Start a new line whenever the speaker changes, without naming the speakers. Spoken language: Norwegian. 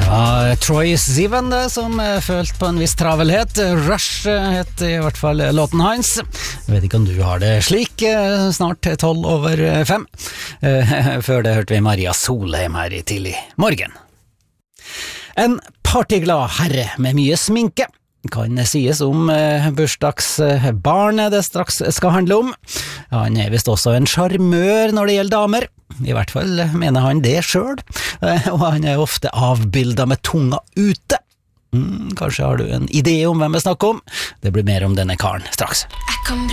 Troye Sivan som følte på en viss travelhet. Rush het i hvert fall låten hans. Jeg vet ikke om du har det slik, snart 5:12. Før det hørte vi Maria Solheim her i tidlig morgen. En partyglad herre med mye sminke kan sies om bursdagsbarnet det straks skal handle om. Han er visst også en charmør når det gjelder damer. I hvert fall mener han det selv, og han er ofte avbildet med tunga ute. Kanskje har du en idé om hvem jeg snakker om? Det blir mer om denne karen straks.